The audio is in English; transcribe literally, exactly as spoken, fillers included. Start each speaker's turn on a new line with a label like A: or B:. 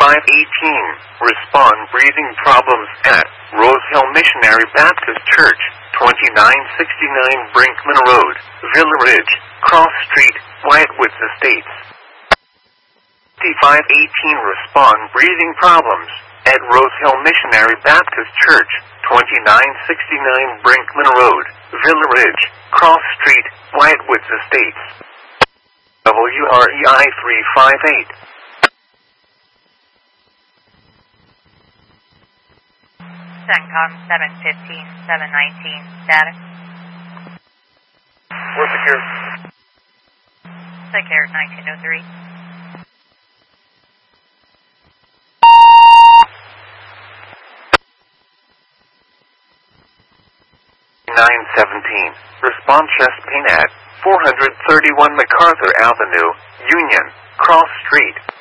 A: five eighteen. Respond breathing problems at Rose Hill Missionary Baptist Church, twenty-nine sixty-nine Brinkman Road, Villa Ridge, Cross Street, Whitewoods Estates. fifty-five eighteen. Respond breathing problems at Rose Hill Missionary Baptist Church, twenty-nine sixty-nine Brinkman Road, Villa Ridge, Cross Street, Whitewoods Estates. W R E I three five eight.
B: CENTCOM seven fifteen, seven nineteen, status.
C: We're secure.
B: Secure nineteen oh three.
A: nine seventeen. Respond chest pain at four thirty-one MacArthur Avenue, Union, Cross Street.